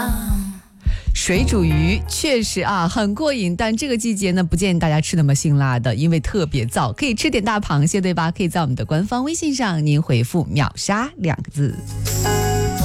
水煮鱼确实很过瘾，但这个季节呢不建议大家吃那么辛辣的，因为特别燥，可以吃点大螃蟹对吧？可以在我们的官方微信上您回复秒杀2个字。